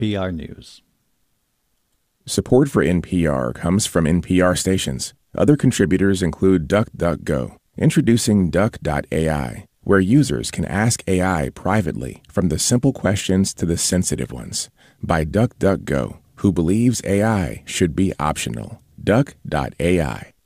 PR News. Support for NPR comes from NPR stations. Other contributors include DuckDuckGo, introducing Duck.ai, where users can ask AI privately from the simple questions to the sensitive ones, by DuckDuckGo, who believes AI should be optional. Duck.ai.